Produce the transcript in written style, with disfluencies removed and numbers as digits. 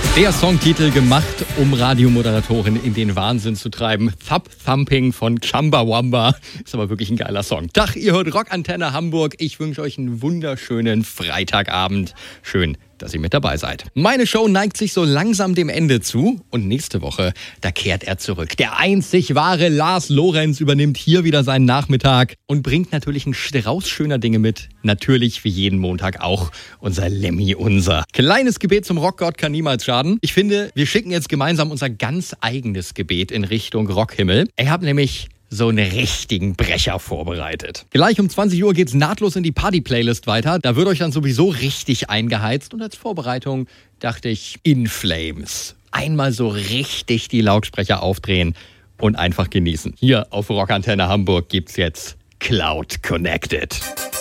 Der Songtitel gemacht, um Radiomoderatoren in den Wahnsinn zu treiben. Thub Thumping von Chumbawamba. Ist aber wirklich ein geiler Song. Tag, ihr hört Rockantenne Hamburg. Ich wünsche euch einen wunderschönen Freitagabend. Schön, dass ihr mit dabei seid. Meine Show neigt sich so langsam dem Ende zu. Und nächste Woche, da kehrt er zurück. Der einzig wahre Lars Lorenz übernimmt hier wieder seinen Nachmittag und bringt natürlich einen Strauß schöner Dinge mit. Natürlich wie jeden Montag auch unser Lemmy Unser. Kleines Gebet zum Rockgott kann niemals schaden. Ich finde, wir schicken jetzt gemeinsam unser ganz eigenes Gebet in Richtung Rockhimmel. Ich habe nämlich so einen richtigen Brecher vorbereitet. Gleich um 20 Uhr geht's nahtlos in die Party-Playlist weiter. Da wird euch dann sowieso richtig eingeheizt. Und als Vorbereitung dachte ich, In Flames. Einmal so richtig die Lautsprecher aufdrehen und einfach genießen. Hier auf Rockantenne Hamburg gibt's jetzt Cloud Connected.